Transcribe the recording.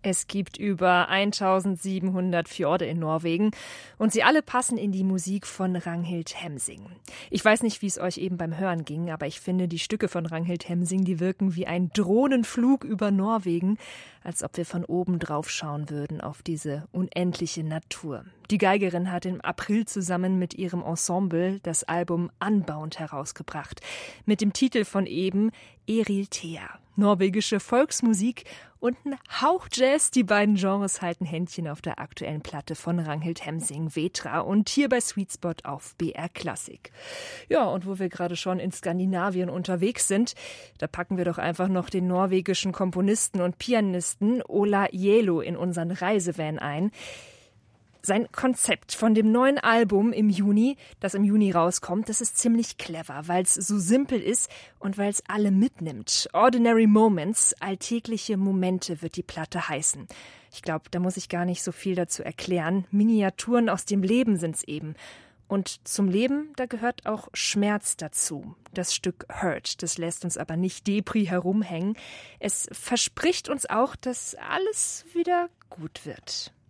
Es gibt über 1700 Fjorde in Norwegen und sie alle passen in die Musik von Ragnhild Hemsing. Ich weiß nicht, wie es euch eben beim Hören ging, aber ich finde, die Stücke von Ragnhild Hemsing, die wirken wie ein Drohnenflug über Norwegen, als ob wir von oben drauf schauen würden auf diese unendliche Natur. Die Geigerin hat im April zusammen mit ihrem Ensemble das Album Unbound herausgebracht, mit dem Titel von eben Eril Thea. Norwegische Volksmusik und ein Hauch Jazz. Die beiden Genres halten Händchen auf der aktuellen Platte von Ragnhild Hemsing, Vetra, und hier bei Sweet Spot auf BR Klassik. Ja, und wo wir gerade schon in Skandinavien unterwegs sind, da packen wir doch einfach noch den norwegischen Komponisten und Pianisten Ola Gjeilo in unseren Reisevan ein. Sein Konzept von dem neuen Album das im Juni rauskommt, das ist ziemlich clever, weil es so simpel ist und weil es alle mitnimmt. Ordinary Moments, alltägliche Momente wird die Platte heißen. Ich glaube, da muss ich gar nicht so viel dazu erklären. Miniaturen aus dem Leben sind's eben. Und zum Leben, da gehört auch Schmerz dazu. Das Stück Hurt, das lässt uns aber nicht Depri herumhängen. Es verspricht uns auch, dass alles wieder gut wird.